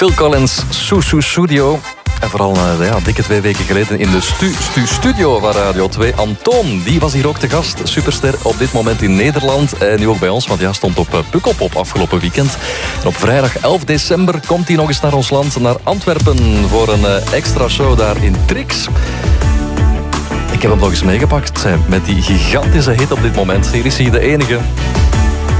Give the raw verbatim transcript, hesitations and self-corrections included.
Phil Collins, Susu Studio. En vooral uh, ja, dikke twee weken geleden in de stu, stu studio van Radio twee. Antoon, die was hier ook te gast. Superster op dit moment in Nederland. En nu ook bij ons, want hij stond op uh, Pukkelpop afgelopen weekend. En op vrijdag elf december komt hij nog eens naar ons land, naar Antwerpen, voor een uh, extra show daar in Trix. Ik heb hem nog eens meegepakt met die gigantische hit op dit moment. Hier is hij de enige.